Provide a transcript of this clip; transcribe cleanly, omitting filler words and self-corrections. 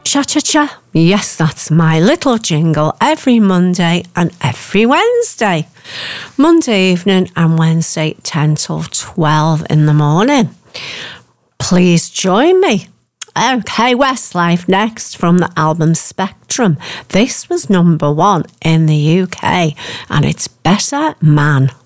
Cha-cha-cha. Yes, that's my little jingle every Monday and every Wednesday. Monday evening and Wednesday 10 till 12 in the morning. Please join me. Okay, Westlife next from the album Spectrum. This was number 1 in the UK and it's Better Man.